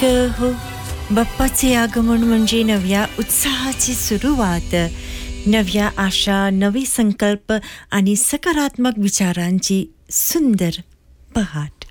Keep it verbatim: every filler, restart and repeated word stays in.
एक हो बाप्पाचे आगमन म्हणजे नव्या उत्साहाची सुरुवात, नव्या आशा, नवे संकल्प आणि सकारात्मक विचारांची सुंदर पहाट.